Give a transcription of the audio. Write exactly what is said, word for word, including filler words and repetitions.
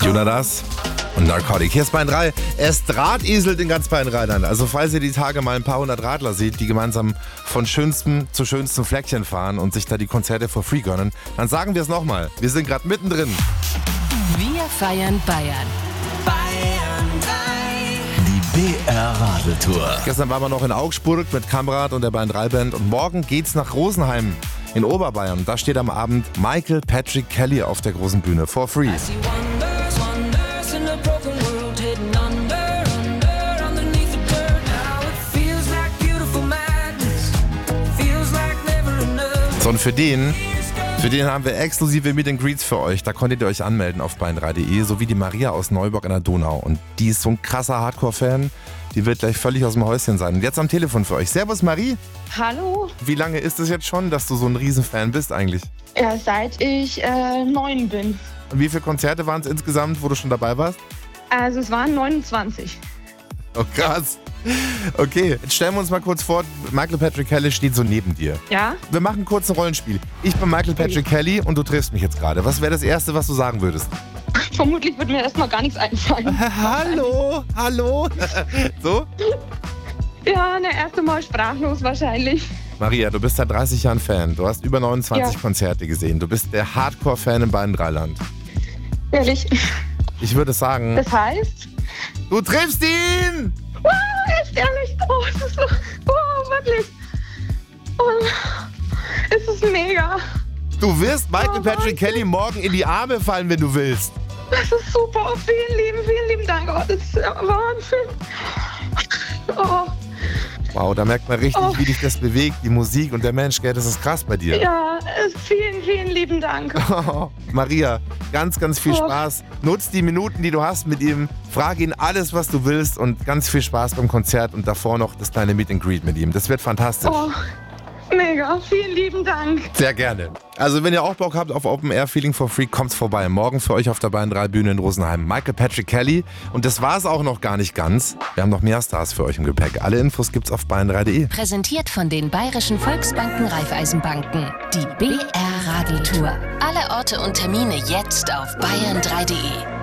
Jonas und Narcotic. Hier ist Bayern drei. Es drahteselt in ganz Bayern Rheinland. Also falls ihr die Tage mal ein paar hundert Radler seht, die gemeinsam von schönstem zu schönstem Fleckchen fahren und sich da die Konzerte for free gönnen, dann sagen wir es nochmal. Wir sind gerade mittendrin. Wir feiern Bayern. Bayern drei. Die B R-Radeltour. Gestern waren wir noch in Augsburg mit Kamrat und der Bayern drei Band und morgen geht's nach Rosenheim in Oberbayern. Da steht am Abend Michael Patrick Kelly auf der großen Bühne for free. So, und für den, für den haben wir exklusive Meet and Greets für euch. Da konntet ihr euch anmelden auf bayern drei punkt de, sowie die Maria aus Neuburg an der Donau. Und die ist so ein krasser Hardcore-Fan, die wird gleich völlig aus dem Häuschen sein. Und jetzt am Telefon für euch. Servus Marie. Hallo. Wie lange ist es jetzt schon, dass du so ein Riesenfan bist eigentlich? Ja, seit ich äh, neun bin. Und wie viele Konzerte waren es insgesamt, wo du schon dabei warst? Also es waren neunundzwanzig. Oh krass. Okay, jetzt stellen wir uns mal kurz vor, Michael Patrick Kelly steht so neben dir. Ja? Wir machen kurz ein Rollenspiel. Ich bin Michael Patrick Kelly und du triffst mich jetzt gerade. Was wäre das Erste, was du sagen würdest? Vermutlich wird mir erstmal gar nichts einfallen. Hallo, hallo. So? Ja, ne, erste Mal sprachlos wahrscheinlich. Maria, du bist seit dreißig Jahren Fan. Du hast über neunundzwanzig Ja. Konzerte gesehen. Du bist der Hardcore-Fan im Bayern drei Land. Ehrlich. Ich würde sagen, Das heißt? du triffst ihn! Oh, echt ehrlich? Oh, es ist so, oh, wirklich. Oh, es ist mega. Du wirst Michael Oh, Patrick Kelly morgen in die Arme fallen, wenn du willst. Das ist super. Vielen lieben, vielen lieben Dank. Oh, das ist ja Wahnsinn. Oh, Wow, da merkt man richtig, Oh. wie dich das bewegt, die Musik und der Mensch, gell, das ist krass bei dir. ja, äh, vielen, vielen lieben Dank. Oh, Maria, ganz, ganz viel Oh. Spaß. Nutz die Minuten, die du hast mit ihm. Frag ihn alles, was du willst und ganz viel Spaß beim Konzert und davor noch das kleine Meet and Greet mit ihm. Das wird fantastisch. Oh, mega. Vielen lieben Dank. Sehr gerne. Also wenn ihr auch Bock habt auf Open Air Feeling for Free, kommt's vorbei. Morgen für euch auf der Bayern drei Bühne in Rosenheim. Michael Patrick Kelly. Und das war's auch noch gar nicht ganz. Wir haben noch mehr Stars für euch im Gepäck. Alle Infos gibt's auf bayern drei punkt de. Präsentiert von den Bayerischen Volksbanken Raiffeisenbanken. Die B R-Radeltour. Alle Orte und Termine jetzt auf bayern drei punkt de.